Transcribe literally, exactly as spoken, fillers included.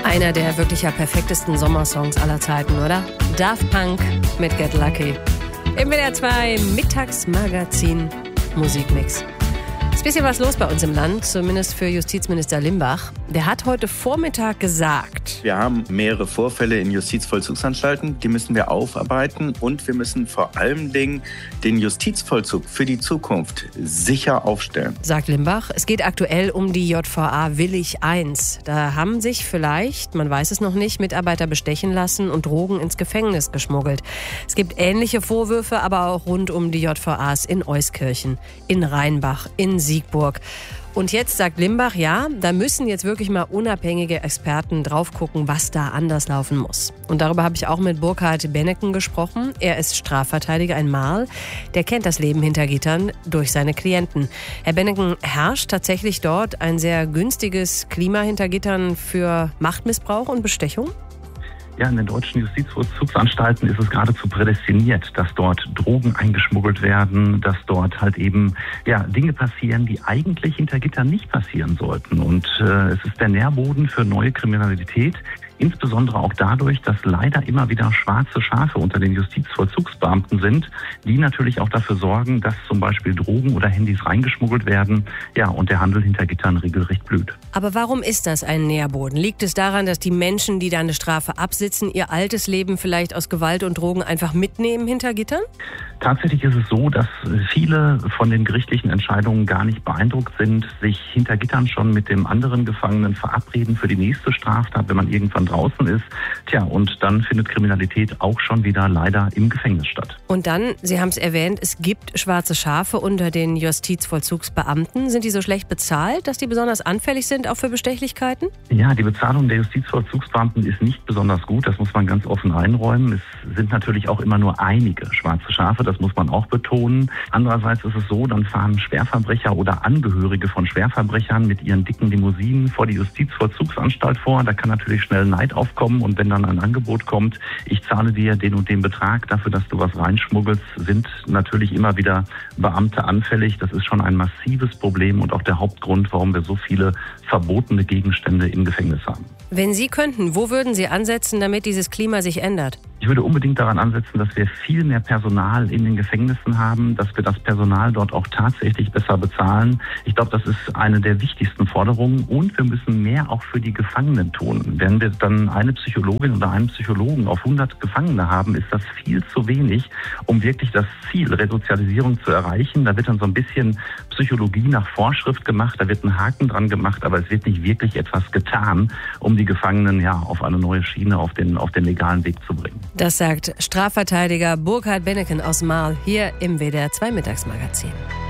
Einer der wirklich ja perfektesten Sommersongs aller Zeiten, oder? Daft Punk mit Get Lucky. Im W D R zwei Mittagsmagazin Musikmix. Ist ein bisschen was los bei uns im Land, zumindest für Justizminister Limbach. Der hat heute Vormittag gesagt: Wir haben mehrere Vorfälle in Justizvollzugsanstalten, die müssen wir aufarbeiten und wir müssen vor allem Dingen den Justizvollzug für die Zukunft sicher aufstellen. Sagt Limbach, es geht aktuell um die J V A Willig eins. Da haben sich vielleicht, man weiß es noch nicht, Mitarbeiter bestechen lassen und Drogen ins Gefängnis geschmuggelt. Es gibt ähnliche Vorwürfe, aber auch rund um die J V As in Euskirchen, in Rheinbach, in Siegburg. Und jetzt sagt Limbach, ja, da müssen jetzt wirklich mal unabhängige Experten drauf gucken, was da anders laufen muss. Und darüber habe ich auch mit Burkhard Benneken gesprochen. Er ist Strafverteidiger in Marl. Der kennt das Leben hinter Gittern durch seine Klienten. Herr Benneken, herrscht tatsächlich dort ein sehr günstiges Klima hinter Gittern für Machtmissbrauch und Bestechung? Ja, in den deutschen Justizvollzugsanstalten ist es geradezu prädestiniert, dass dort Drogen eingeschmuggelt werden, dass dort halt eben ja Dinge passieren, die eigentlich hinter Gittern nicht passieren sollten. Und äh, es ist der Nährboden für neue Kriminalität. Insbesondere auch dadurch, dass leider immer wieder schwarze Schafe unter den Justizvollzugsbeamten sind, die natürlich auch dafür sorgen, dass zum Beispiel Drogen oder Handys reingeschmuggelt werden, ja, und der Handel hinter Gittern regelrecht blüht. Aber warum ist das ein Nährboden? Liegt es daran, dass die Menschen, die da eine Strafe absitzen, ihr altes Leben vielleicht aus Gewalt und Drogen einfach mitnehmen hinter Gittern? Tatsächlich ist es so, dass viele von den gerichtlichen Entscheidungen gar nicht beeindruckt sind, sich hinter Gittern schon mit dem anderen Gefangenen verabreden für die nächste Straftat, wenn man irgendwann draußen ist. Tja, und dann findet Kriminalität auch schon wieder leider im Gefängnis statt. Und dann, Sie haben es erwähnt, es gibt schwarze Schafe unter den Justizvollzugsbeamten. Sind die so schlecht bezahlt, dass die besonders anfällig sind, auch für Bestechlichkeiten? Ja, die Bezahlung der Justizvollzugsbeamten ist nicht besonders gut, das muss man ganz offen einräumen. Es sind natürlich auch immer nur einige schwarze Schafe, das muss man auch betonen. Andererseits ist es so, dann fahren Schwerverbrecher oder Angehörige von Schwerverbrechern mit ihren dicken Limousinen vor die Justizvollzugsanstalt vor. Da kann natürlich schnell Neid aufkommen, und wenn dann ein Angebot kommt, ich zahle dir den und den Betrag dafür, dass du was reinschmuggelst, sind natürlich immer wieder Beamte anfällig. Das ist schon ein massives Problem und auch der Hauptgrund, warum wir so viele verbotene Gegenstände im Gefängnis haben. Wenn Sie könnten, wo würden Sie ansetzen, damit dieses Klima sich ändert? Ich würde unbedingt daran ansetzen, dass wir viel mehr Personal in den Gefängnissen haben, dass wir das Personal dort auch tatsächlich besser bezahlen. Ich glaube, das ist eine der wichtigsten Forderungen, und wir müssen mehr auch für die Gefangenen tun. Wenn wir dann eine Psychologin oder einen Psychologen auf hundert Gefangene haben, ist das viel zu wenig, um wirklich das Ziel Resozialisierung zu erreichen. Da wird dann so ein bisschen Psychologie nach Vorschrift gemacht, da wird ein Haken dran gemacht, aber es wird nicht wirklich etwas getan, um die Gefangenen ja auf eine neue Schiene, auf den, auf den legalen Weg zu bringen. Das sagt Strafverteidiger Burkhard Benneken aus Marl hier im W D R zwei Mittagsmagazin.